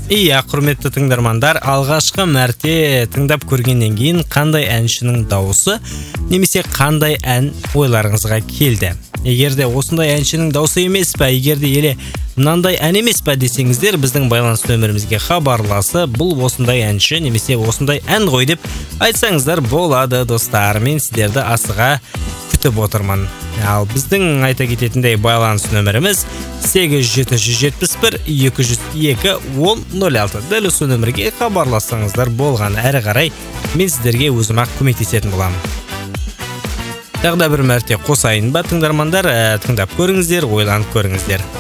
Иә, құрметті тыңдармандар, алғашқы мәрте тыңдап көргеннен кейін қандай әншінің дауысы немесе қандай ән ойларыңызға келді? Егер де осындай әншінің дауысы емес пе, егер де еле мынандай ән емес пе десеңіздер, біздің байланыс нөмірімізге хабарласы, бұл осындай әнші немесе осындай ән ғой деп айтсаңыздар болады, достар. Мен сіздерді асыға күтіп отырмын. Ал біздің айта кететіндей байланыс нөміріміз 8771-202-1006. Дәл осы нөмірге хабарлассаңыздар болған, әрі қарай мен сіздерге өзім-ақ көмектесетін боламын. Тағы да бір мәрте қосайын ба, тыңдармандар, тыңдап көріңіздер, ойланып көріңіздер.